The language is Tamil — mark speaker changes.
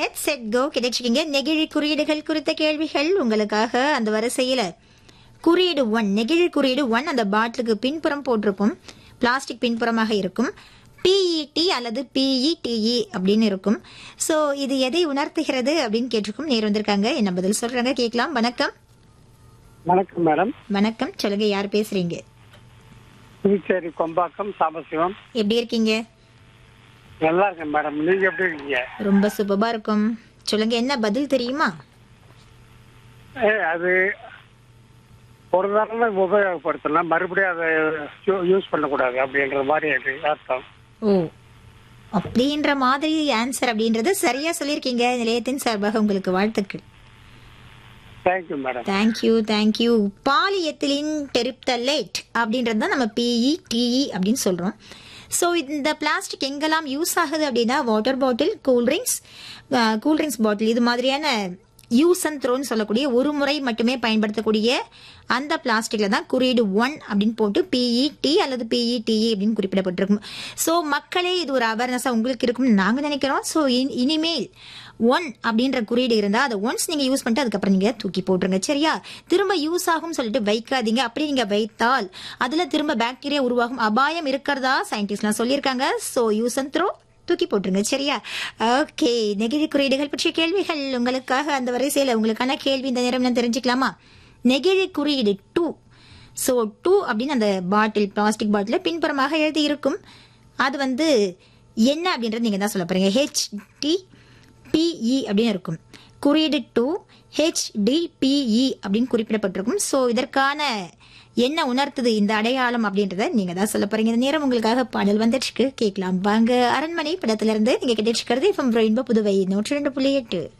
Speaker 1: Let set go கிடைச்சிக்கிங்க. நெகிழி குறியீடுகள் குறித்த கேள்விகள் உங்களுக்காக. அந்த வரிசையில குறியீடு 1, நெகிழி குறியீடு 1 அந்த பாட்டிலுக்கு பின்புறம் போட்டிருக்கும். பிளாஸ்டிக் பின்புறமாக இருக்கும். PET அல்லது PETE அப்படின்னு இருக்கும். சோ இது எதை உணர்த்துகிறது அப்படின்னு கேட்டிருக்கும். நேர் வந்திருக்காங்க, என்ன பதில் சொல்றாங்க கேட்கலாம். வணக்கம்.
Speaker 2: வணக்கம் மேடம்.
Speaker 1: வணக்கம், சொல்லுங்க, யார் பேசுறீங்க?
Speaker 2: புதுச்சேரி கொம்பாக்கம் சாம்பசிவம்.
Speaker 1: எப்படி இருக்கீங்க?
Speaker 2: நல்லா இருக்கேன் மேடம், நீங்க எப்படி இருக்கீங்க?
Speaker 1: ரொம்ப சூப்பரா இருக்கும். சொல்லுங்க, என்ன பதில் தெரியுமா?
Speaker 2: அது ஒரு தடவை உபயோகப்படுத்தலாம், மறுபடியும் அதை யூஸ் பண்ணக்கூடாது அப்படின்ற மாதிரி அது அர்த்தம்.
Speaker 1: ஓ, அப்படின்ற மாதிரி ஆன்சர் அப்படின்றது சரியா சொல்லியிருக்கீங்க. நிலையத்தின் சார்பாக உங்களுக்கு வாழ்த்துக்கள்.
Speaker 2: Thank you madam.
Speaker 1: தேங்க்யூ. பாலிஎத்திலின் டெரிப்தலேட் அப்படின்றது தான் நம்ம PETE அப்படின்னு சொல்றோம். ஸோ இந்த பிளாஸ்டிக் எங்கெல்லாம் யூஸ் ஆகுது அப்படின்னா வாட்டர் பாட்டில், கூல்ட்ரிங்க்ஸ் பாட்டில், இது மாதிரியான யூஸ் அண்ட் த்ரோன்னு சொல்லக்கூடிய ஒரு முறை மட்டுமே பயன்படுத்தக்கூடிய அந்த பிளாஸ்டிக்ல தான் குறியீடு 1 அப்படின்னு போட்டு PET அல்லது PETE அப்படின்னு குறிப்பிடப்பட்டிருக்கும். ஸோ மக்களே, இது ஒரு அவேர்னஸா உங்களுக்கு இருக்கும்னு நாங்க நினைக்கிறோம். ஸோ இனிமேல் 1 அப்படின்ற குறியீடு இருந்தா அதை ஒன்ஸ் நீங்க யூஸ் பண்ணிட்டு அதுக்கப்புறம் நீங்க தூக்கி போட்டுருங்க, சரியா? திரும்ப யூஸ் ஆகும் சொல்லிட்டு வைக்காதீங்க. அப்படி நீங்க வைத்தால் அதுல திரும்ப பாக்டீரியா உருவாகும் அபாயம் இருக்கிறதா சயின்டிஸ்ட்லாம் சொல்லியிருக்காங்க. ஸோ யூஸ் அண்ட் த்ரோ, தூக்கி போட்டுருங்க, சரியா? ஓகே, நெகிழி குறியீடுகள் பற்றிய கேள்விகள் உங்களுக்காக. அந்த வரிசையில உங்களுக்கான கேள்வி இந்த நேரம் நான் தெரிஞ்சுக்கலாமா? நெகிழி குறியீடு 2. ஸோ 2 அப்படின்னு அந்த பாட்டில், பிளாஸ்டிக் பாட்டில் பின்புறமாக எழுதி இருக்கும். அது என்ன அப்படின்றது நீங்க தான் சொல்ல போறீங்க. HDPE அப்படின்னு இருக்கும். குறியீடு 2 HDPE அப்படின்னு குறிப்பிடப்பட்டிருக்கும். ஸோ இதற்கான என்ன உணர்த்துது இந்த அடையாளம் அப்படின்றத நீங்க தான் சொல்ல போறீங்க. இந்த நேரம் உங்களுக்காக பாடல் வந்துட்டு கேட்கலாம் வாங்க. அரண்மனை படத்துல இருந்து நீங்க கேட்டுட்டு இருக்கிறது FM ரெயின்போ புதுவை 102.8.